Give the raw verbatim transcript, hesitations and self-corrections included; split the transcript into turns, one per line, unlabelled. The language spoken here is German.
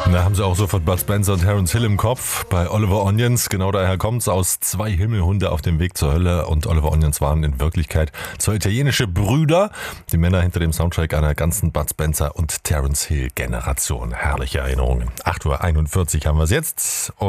Da haben sie auch sofort Bud Spencer und Terence Hill im Kopf bei Oliver Onions. Genau daher kommt es aus Zwei Himmelhunde auf dem Weg zur Hölle. Und Oliver Onions waren in Wirklichkeit zwei italienische Brüder. Die Männer hinter dem Soundtrack einer ganzen Bud Spencer und Terence Hill Generation. Herrliche Erinnerungen. acht Uhr einundvierzig haben wir es jetzt.